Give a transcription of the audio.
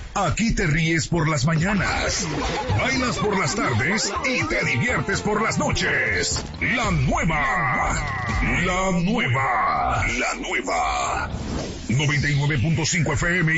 Aquí te ríes por las mañanas, bailas por las tardes y te diviertes por las noches. La nueva 99.5 FM